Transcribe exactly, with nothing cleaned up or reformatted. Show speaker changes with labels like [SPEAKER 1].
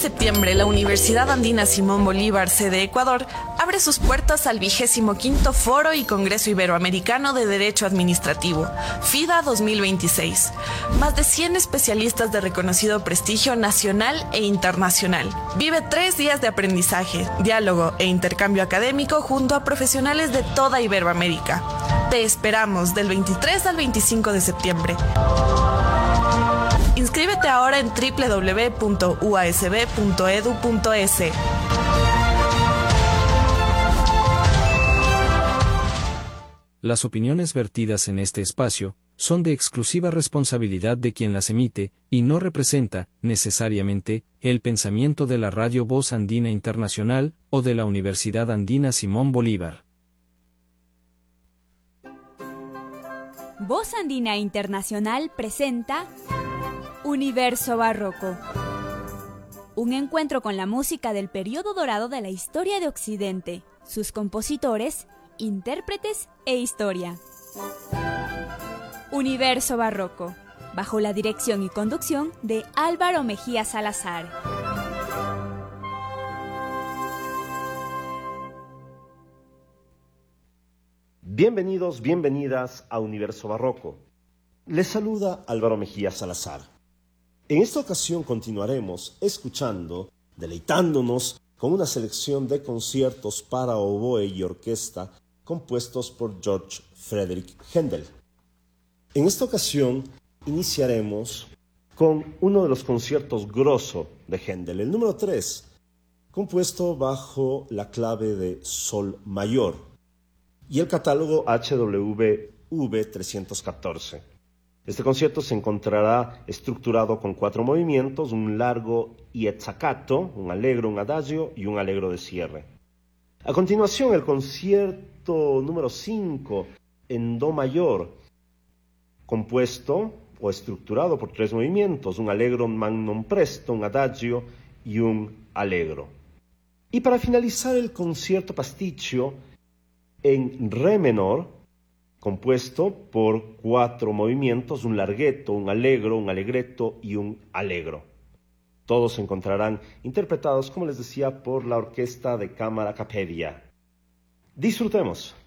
[SPEAKER 1] septiembre, la Universidad Andina Simón Bolívar, sede Ecuador, abre sus puertas al vigésimo quinto Foro y Congreso Iberoamericano de Derecho Administrativo, FIDA dos mil veintiséis. Más de cien especialistas de reconocido prestigio nacional e internacional. Vive tres días de aprendizaje, diálogo e intercambio académico junto a profesionales de toda Iberoamérica. Te esperamos del veintitrés al veinticinco de septiembre. Inscríbete ahora en doble u doble u doble u punto u a s b punto e d u punto e s.
[SPEAKER 2] Las opiniones vertidas en este espacio son de exclusiva responsabilidad de quien las emite y no representa, necesariamente, el pensamiento de la Radio Voz Andina Internacional o de la Universidad Andina Simón Bolívar.
[SPEAKER 3] Voz Andina Internacional presenta Universo Barroco. Un encuentro con la música del periodo dorado de la historia de Occidente, sus compositores, intérpretes e historia. Universo Barroco, bajo la dirección y conducción de Álvaro Mejía Salazar.
[SPEAKER 4] Bienvenidos, bienvenidas a Universo Barroco. Les saluda Álvaro Mejía Salazar. En esta ocasión continuaremos escuchando, deleitándonos con una selección de conciertos para oboe y orquesta compuestos por Georg Friedrich Händel. En esta ocasión iniciaremos con uno de los conciertos grosso de Händel, el número tres, compuesto bajo la clave de Sol mayor y el catálogo H W V trescientos catorce. Este concierto se encontrará estructurado con cuatro movimientos, un largo pizzicato, un allegro, un adagio y un allegro de cierre. A continuación, el concierto número cinco en do mayor, compuesto o estructurado por tres movimientos, un allegro, un magnum presto, un adagio y un allegro. Y para finalizar, el concierto pasticcio en re menor, compuesto por cuatro movimientos, un larghetto, un allegro, un allegretto y un allegro. Todos se encontrarán interpretados, como les decía, por la Orquesta de Cámara Capedia. Disfrutemos.